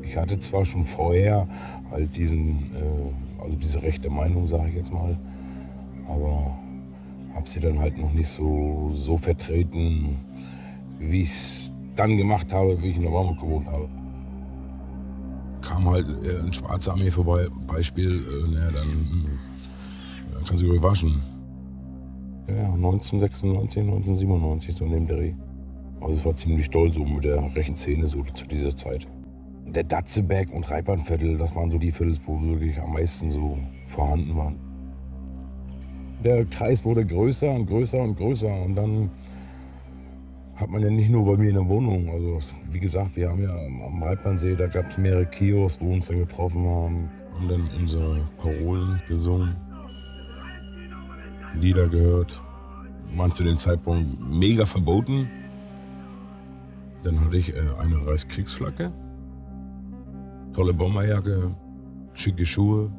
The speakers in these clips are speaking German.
Ich hatte zwar schon vorher halt also diese rechte Meinung, sage ich jetzt mal, aber habe sie dann halt noch nicht so vertreten, wie ich es dann gemacht habe, wie ich in der Warmut gewohnt habe. Kam halt ein schwarzer Armee vorbei, Beispiel, dann kann sie ruhig waschen. Ja, 1996, 1997, so in dem Dreh. Also es war ziemlich doll so mit der rechten Szene so zu dieser Zeit. Der Datzeberg und Reitbahnviertel, das waren so die Viertel, wo wirklich am meisten so vorhanden waren. Der Kreis wurde größer und größer und größer und dann hat man ja nicht nur bei mir in der Wohnung, also wie gesagt, wir haben ja am Reitbahnsee, da gab es mehrere Kiosks, wo wir uns dann getroffen haben, haben dann unsere Parolen gesungen, Lieder gehört, waren zu dem Zeitpunkt mega verboten. Dann hatte ich eine Reichskriegsflagge, tolle Bomberjacke, schicke Schuhe.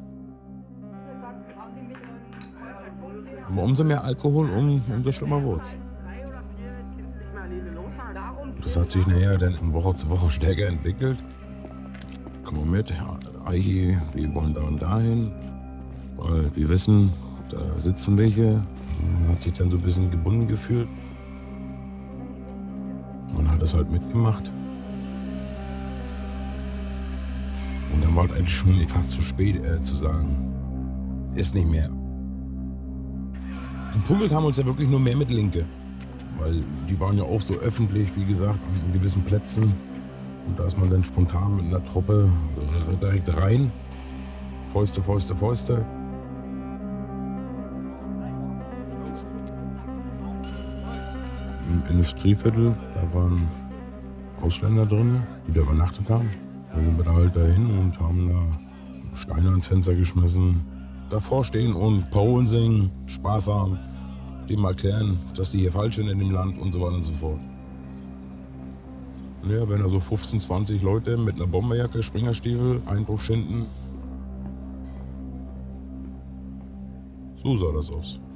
Aber umso mehr Alkohol, umso schlimmer wurde es. Das hat sich nachher dann von Woche zu Woche stärker entwickelt. Komm mal mit, Eichi, wir wollen da und dahin, weil wir wissen, da sitzen welche. Man hat sich dann so ein bisschen gebunden gefühlt. Man hat das halt mitgemacht. Und dann war halt eigentlich schon fast zu spät zu sagen, ist nicht mehr. Gepummelt haben uns ja wirklich nur mehr mit Linke. Weil die waren ja auch so öffentlich, wie gesagt, an gewissen Plätzen. Und da ist man dann spontan mit einer Truppe direkt rein. Fäuste, Fäuste, Fäuste. Im Industrieviertel, da waren Ausländer drin, die da übernachtet haben. Da sind wir da halt dahin und haben da Steine ans Fenster geschmissen. Davor stehen und Parolen singen, Spaß haben, dem erklären, dass die hier falsch sind in dem Land und so weiter und so fort. Ja, wenn da so 15, 20 Leute mit einer Bomberjacke, Springerstiefel, Eindruck schinden. So sah das aus.